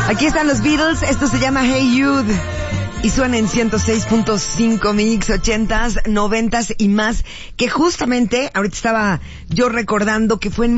Aquí están los Beatles, esto se llama Hey Jude y suena en 106.5 mix, 80s, 90s y más, que justamente ahorita estaba yo recordando que fue en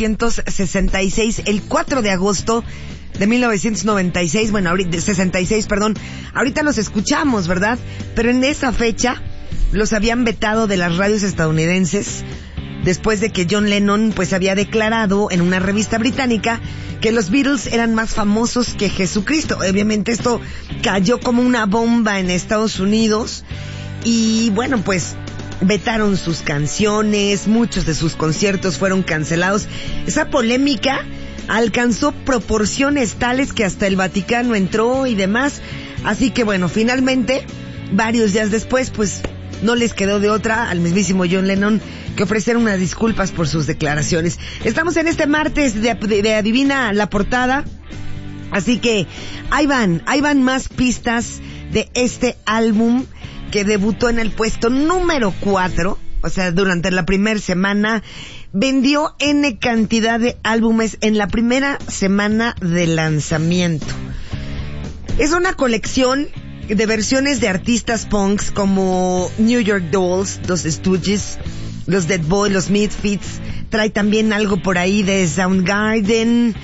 1966, el 4 de agosto de 1996, bueno, ahorita 66, perdón, ahorita los escuchamos, ¿verdad? Pero en esa fecha los habían vetado de las radios estadounidenses después de que John Lennon pues había declarado en una revista británica que los Beatles eran más famosos que Jesucristo. Obviamente esto cayó como una bomba en Estados Unidos y bueno, pues vetaron sus canciones, muchos de sus conciertos fueron cancelados. Esa polémica alcanzó proporciones tales que hasta el Vaticano entró y demás. Así que bueno, finalmente, varios días después, pues no les quedó de otra al mismísimo John Lennon que ofrecer unas disculpas por sus declaraciones. Estamos en este martes de Adivina la Portada, así que ahí van más pistas de este álbum que debutó en el puesto número 4, o sea, durante la primera semana. Vendió N cantidad de álbumes en la primera semana de lanzamiento. Es una colección de versiones de artistas punks como New York Dolls, los Stooges, los Dead Boys, los Misfits. Trae también algo por ahí de Soundgarden.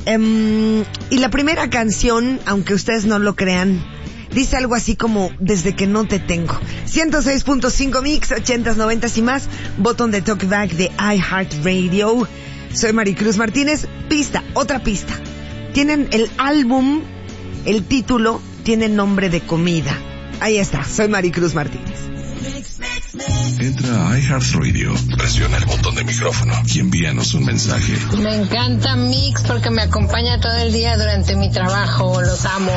Y la primera canción, aunque ustedes no lo crean, dice algo así como Desde que no te tengo. 106.5 mix, 80s, 90s y más. Botón de Talkback de iHeartRadio. Soy Maricruz Martínez. Pista, otra pista. Tienen el álbum, el título tiene nombre de comida. Ahí está, soy Maricruz Martínez. Entra a iHeartRadio, presiona el botón de micrófono y envíanos un mensaje. Me encanta Mix porque me acompaña todo el día durante mi trabajo, los amo.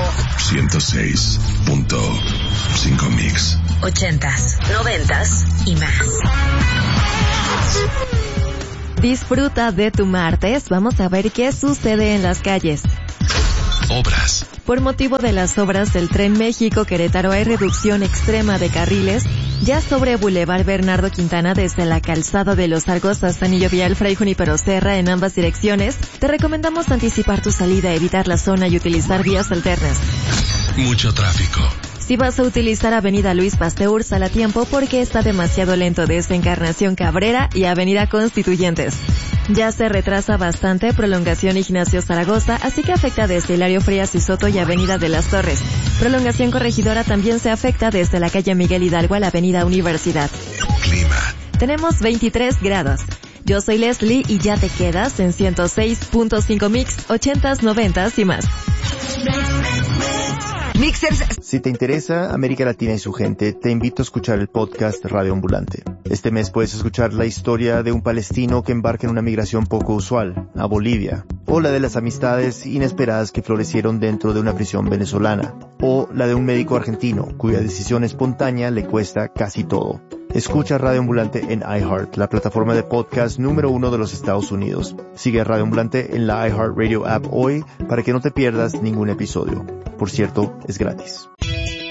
106.5 mix. 80s, 90s y más. Disfruta de tu martes. Vamos a ver qué sucede en las calles. Obras. Por motivo de las obras del Tren México-Querétaro hay reducción extrema de carriles ya sobre Boulevard Bernardo Quintana desde la calzada de Los Argos hasta Anillo Vial Fray Junípero Serra en ambas direcciones. Te recomendamos anticipar tu salida, evitar la zona y utilizar vías alternas. Mucho tráfico. Si vas a utilizar Avenida Luis Pasteur, sal a tiempo porque está demasiado lento desde Encarnación Cabrera y Avenida Constituyentes. Ya se retrasa bastante prolongación Ignacio Zaragoza, así que afecta desde Hilario Frías y Soto y Avenida de las Torres. Prolongación Corregidora también se afecta desde la calle Miguel Hidalgo a la Avenida Universidad. Clima. Tenemos 23 grados. Yo soy Leslie y ya te quedas en 106.5 mix, 80s, 90s y más. Mixers. Si te interesa América Latina y su gente, te invito a escuchar el podcast Radio Ambulante. Este mes puedes escuchar la historia de un palestino que embarca en una migración poco usual, a Bolivia, o la de las amistades inesperadas que florecieron dentro de una prisión venezolana, o la de un médico argentino cuya decisión espontánea le cuesta casi todo. Escucha Radio Ambulante en iHeart, la plataforma de podcast número 1 de los Estados Unidos. Sigue a Radio Ambulante en la iHeartRadio app hoy para que no te pierdas ningún episodio. Por cierto, es gratis.